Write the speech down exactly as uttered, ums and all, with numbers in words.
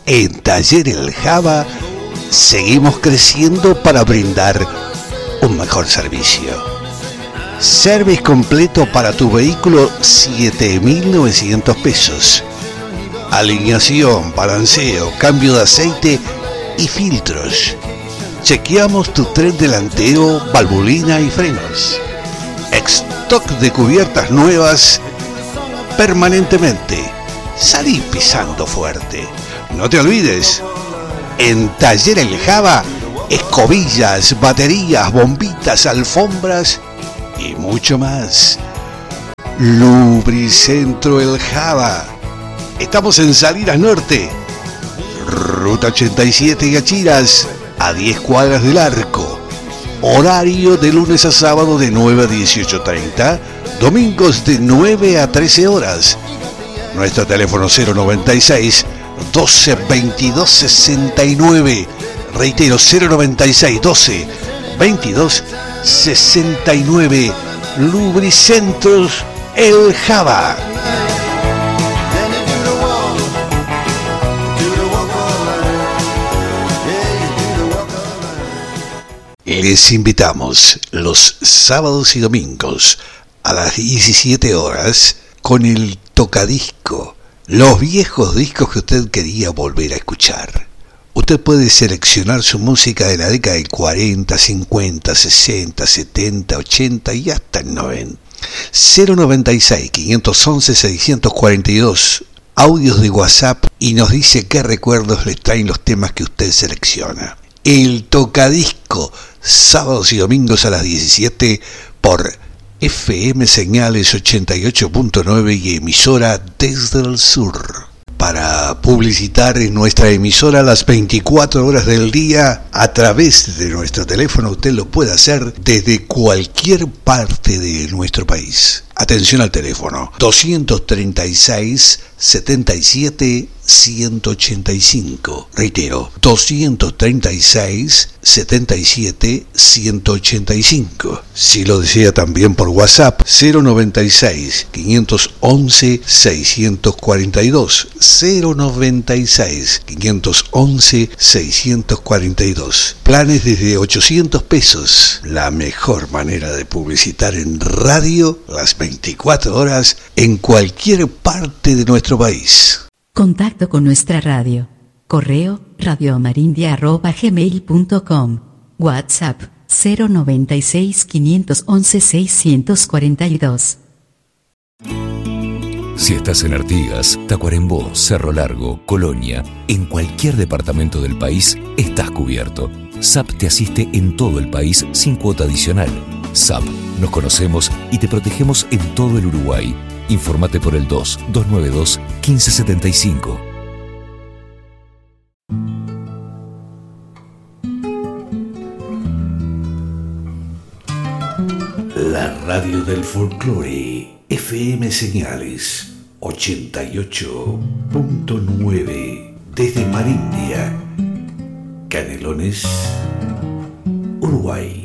En Taller El Java seguimos creciendo para brindar un mejor servicio. Service completo para tu vehículo, siete mil novecientos pesos. Alineación, balanceo, cambio de aceite y filtros. Chequeamos tu tren delantero, valvulina y frenos. Stock de cubiertas nuevas permanentemente. Salí pisando fuerte. No te olvides, en Taller El Java, escobillas, baterías, bombitas, alfombras y mucho más. Lubricentro El Java. Estamos en Salinas Norte, Ruta ochenta y siete y Achiras, a diez cuadras del Arco. Horario de lunes a sábado de nueve a dieciocho treinta, domingos de nueve a trece horas. Nuestro teléfono cero noventa y seis, doce, veintidós, sesenta y nueve. Reitero, cero noventa y seis, doce, veintidós, sesenta y nueve. Lubricentros El Java. Les invitamos los sábados y domingos a las diecisiete horas con el tocadisco, los viejos discos que usted quería volver a escuchar. Usted puede seleccionar su música de la década del cuarenta, cincuenta, sesenta, setenta, ochenta y hasta el noventa. cero noventa y seis, quinientos once, seiscientos cuarenta y dos. Audios de WhatsApp y nos dice qué recuerdos le traen los temas que usted selecciona. El tocadisco, sábados y domingos a las diecisiete por F M Señales ochenta y ocho punto nueve y emisora desde el sur. Para publicitar en nuestra emisora las veinticuatro horas del día a través de nuestro teléfono, usted lo puede hacer desde cualquier parte de nuestro país. Atención al teléfono doscientos treinta y seis, setenta y siete, ciento ochenta y cinco. Reitero, doscientos treinta y seis, setenta y siete, ciento ochenta y cinco. Si lo desea también por WhatsApp, cero noventa y seis, quinientos once, seiscientos cuarenta y dos. cero noventa y seis, quinientos once, seiscientos cuarenta y dos. Planes desde ochocientos pesos. La mejor manera de publicitar en radio las veinticuatro horas en cualquier parte de nuestro país. Contacto con nuestra radio. Correo radioamarindia arroba gmail punto com. WhatsApp cero noventa y seis, quinientos once, seiscientos cuarenta y dos. Si estás en Artigas, Tacuarembó, Cerro Largo, Colonia, en cualquier departamento del país, estás cubierto. S A P te asiste en todo el país sin cuota adicional. S A P, nos conocemos y te protegemos en todo el Uruguay. Informate por el dos, dos nueve dos, uno cinco siete cinco. La radio del folclore, F M Señales ochenta y ocho punto nueve, desde Marindia, Canelones, Uruguay.